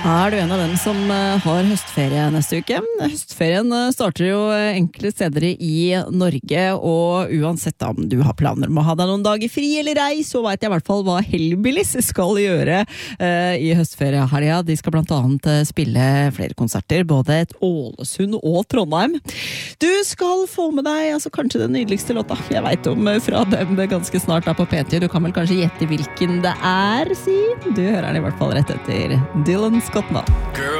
Er du en av dem som har høstferie neste uke? Høstferien starter jo enkelte steder i Norge, og uansett om du har planer om å ha deg noen dager fri eller ei, så vet jeg i hvert fall hva Hellbillies skal gjøre i høstferiehelga. De skal blant annet spille flere konserter, både et Ålesund og Trondheim. Du skal få med deg kanskje den nydeligste låta jeg vet om fra dem ganske snart på P3. Du kan vel kanskje gjette hvilken det er, si? Du hører den i hvert fall rett etter Dylan Scott nå.